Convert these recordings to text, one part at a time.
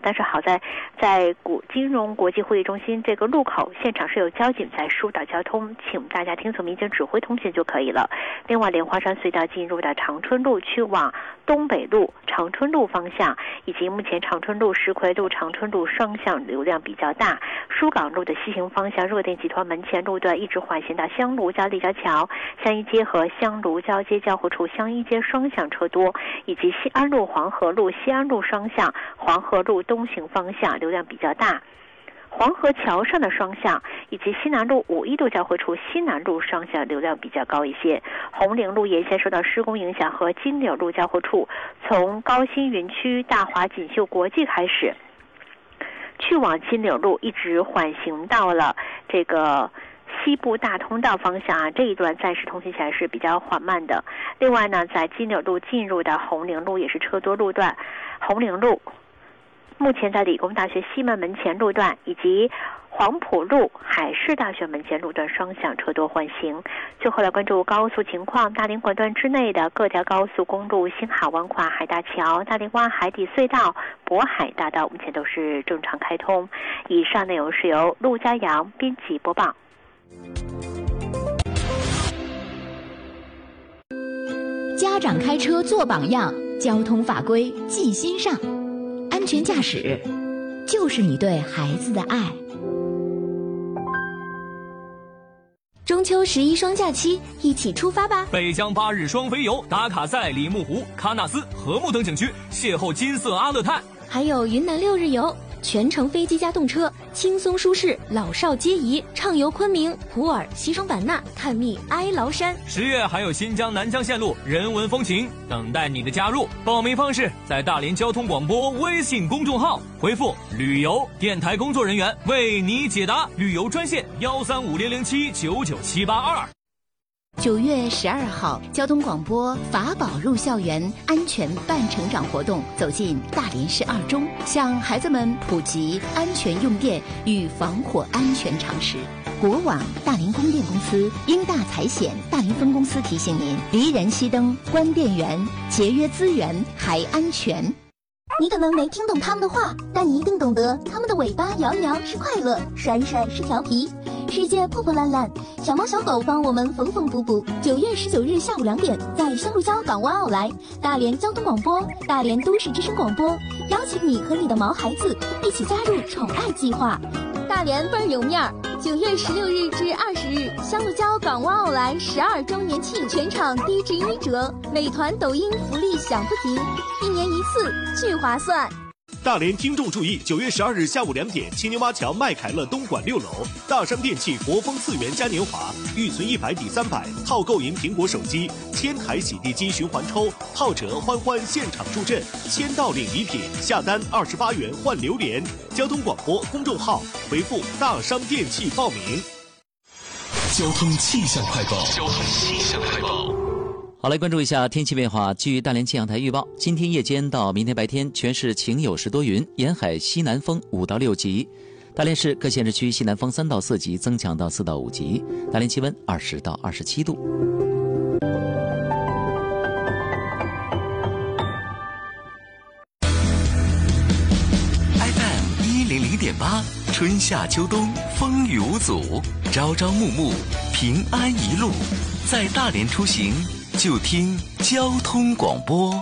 但是好在金融国际会议中心这个路口现场是有交警在疏导交通，请大家听从民警指挥通行就可以了。另外，莲花山隧道进入的长春路去往东北路长春路方向，以及目前长春路石奎路长春路双向流量比较大，疏港路的西行方向热电集团门前路段一直缓行到香炉交立交桥、香一街和香炉交接交汇处香一街双向车多，以及西安路黄河路西安路双向黄河路东行方向流量比较大，黄河桥上的双向以及西南路五一路交汇处西南路双向流量比较高一些。红岭路沿线受到施工影响，和金柳路交汇处从高新园区大华锦绣国际开始去往金柳路，一直缓行到了这个西部大通道方向啊，这一段暂时通行起来是比较缓慢的。另外呢，在金柳路进入的红岭路也是车多路段，红岭路目前在理工大学西门门前路段以及黄埔路海事大学门前路段双向车多缓行。最后来关注高速情况，大连管段之内的各条高速公路新海湾跨海大桥、大连湾海底隧道、渤海大道目前都是正常开通。以上内容是由陆家阳编辑播报。 家长开车做榜样，交通法规记心上，安全驾驶就是你对孩子的爱。中秋11双假期，一起出发吧！ 北疆8日双飞游，打卡在李木湖、喀纳斯、禾木等景区，邂逅金色阿勒泰。 还有云南6日游，全程飞机加动车，轻松舒适，老少皆宜，畅游昆明、普洱、西双版纳，探秘哀牢山。 10月还有新疆南疆线路人文风情等待你的加入。报名方式在大连交通广播微信公众号回复旅游，电台工作人员为你解答。旅游专线13500799782。 9月12号，交通广播法宝入校园安全伴成长活动走进大连市2中，向孩子们普及安全用电与防火安全常识。国网大连供电公司、英大财险大连分公司提醒您：离人熄灯，关电源，节约资源还安全。 你可能没听懂他们的话，但你一定懂得他们的尾巴摇一摇是快乐，甩一甩是调皮。世界破破烂烂，小猫小狗帮我们缝缝补补。9月19日下午2点，在香鹿礁港湾奥莱，大连交通广播、大连都市之声广播邀请你和你的毛孩子一起加入宠爱计划。大连倍儿有面儿！9月16日至20日，香鹿礁港湾奥莱12周年庆，全场低至1折，美团、抖音福利享不停，1年1次，巨划算。 大连听众注意！9月12日下午2点，青牛洼桥麦凯乐东莞6楼，大山电器国风4元嘉年华，预存100抵300，套购赢苹果手机，1000台洗地机循环抽，浩哲欢欢现场助阵，1000到领礼品，下单28元换榴莲。交通广播公众号回复大商电器报名。 交通气象快报。好，来关注一下天气变化。据大连气象台预报，今天夜间到明天白天，全市晴有时多云，沿海西南风5到6级。大连市各县市区西南风3到4级，增强到4到5级。大连气温20到27度。 FM 100.8，春夏秋冬风雨无阻，朝朝暮暮平安一路，在大连出行。就听交通广播。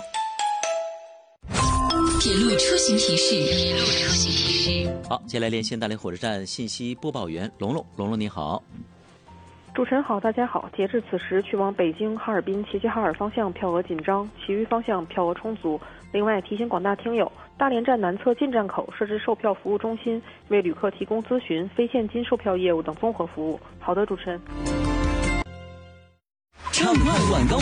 铁路出行提示。 好，接下来连线大连火车站信息播报员龙龙。龙龙你好。 主持人好，大家好。截至此时，去往北京、哈尔滨、齐齐哈尔方向票额紧张，其余方向票额充足。另外提醒广大听友，大连站南侧进站口设置售票服务中心，为旅客提供咨询、非现金售票业务等综合服务。好的，主持人。 畅快晚高